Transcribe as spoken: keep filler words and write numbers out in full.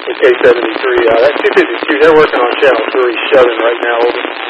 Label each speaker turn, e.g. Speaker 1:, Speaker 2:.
Speaker 1: The K seventy-three, uh, that two fifty-two, they're working on Channel three shoving right now. Over.